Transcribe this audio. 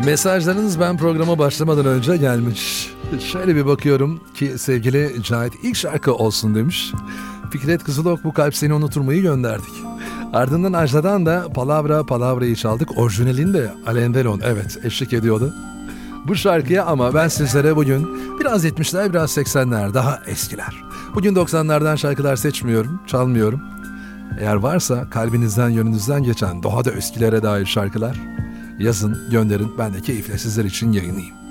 Mesajlarınız ben programa başlamadan önce gelmiş. Şöyle bir bakıyorum ki sevgili Cahit ilk şarkı olsun demiş. Fikret Kızılok bu kalp seni unuturmayı gönderdik. Ardından Ajda'dan da Palavra'yı çaldık. Orijinalini de Alain Delon eşlik ediyordu. Bu şarkıya ama ben sizlere bugün biraz 70'ler biraz 80'ler daha eskiler. Bugün 90'lardan şarkılar seçmiyorum, çalmıyorum. Eğer varsa kalbinizden yönünüzden geçen daha da eskilere dair şarkılar yazın, gönderin, ben de keyifle sizler için yayınlayayım.